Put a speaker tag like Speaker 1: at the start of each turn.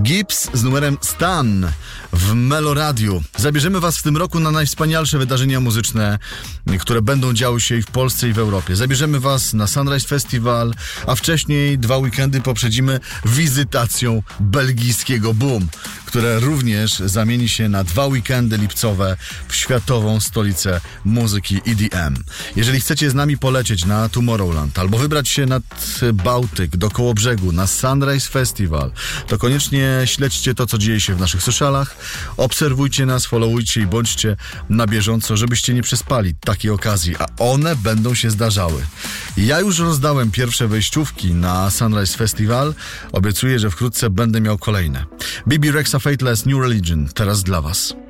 Speaker 1: Gibbs z numerem Stan w Meloradiu. Zabierzemy was w tym roku na najwspanialsze wydarzenia muzyczne, które będą działy się i w Polsce, i w Europie. Zabierzemy was na Sunrise Festival, a wcześniej 2 weekendy poprzedzimy wizytacją belgijskiego Boom, które również zamieni się na 2 weekendy lipcowe w światową stolicę muzyki EDM. Jeżeli chcecie z nami polecieć na Tomorrowland albo wybrać się nad Bałtyk do Kołobrzegu na Sunrise Festival, to koniecznie śledźcie to, co dzieje się w naszych socialach, obserwujcie nas, followujcie i bądźcie na bieżąco, żebyście nie przespali takiej okazji, a one będą się zdarzały. Ja już rozdałem pierwsze wejściówki na Sunrise Festival, obiecuję, że wkrótce będę miał kolejne. Bibi Rexha Fateless, New Religion, teraz dla was.